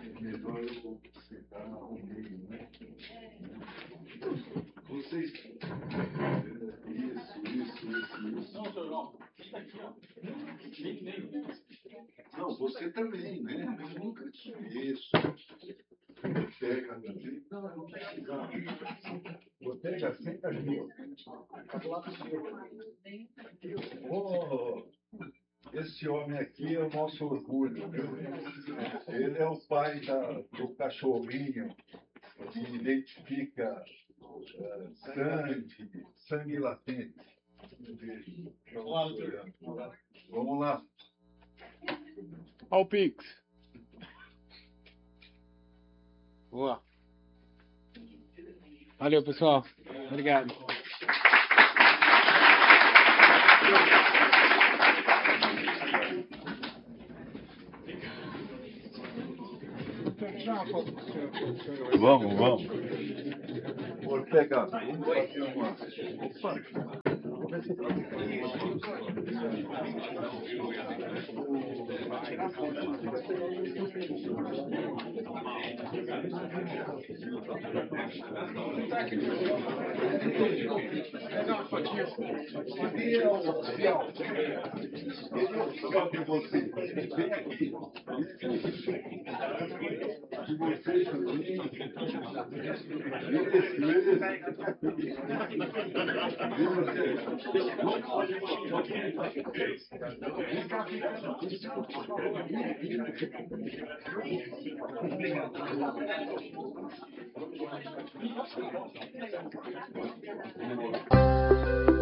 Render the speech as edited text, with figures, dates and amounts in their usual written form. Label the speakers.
Speaker 1: melhor eu sentar no meio, né? Vocês. Isso.
Speaker 2: Não, seu João, fica aqui, ó.
Speaker 1: Não, você também, né? Eu nunca tive isso. Pega também. Não, eu não precisava. Botega, senta aqui. Oh, esse homem aqui é o nosso orgulho, viu? Ele é o pai do cachorrinho que identifica sangue latente. Vamos lá.
Speaker 3: Olha o Pix. Boa. Valeu, pessoal. Obrigado.
Speaker 1: Vamos. Vou pegar. Vamos fazer uma. Opa. Ele é o oficial. Ele é o oficial de vocês. Vem aqui. De vocês também. Obrigado.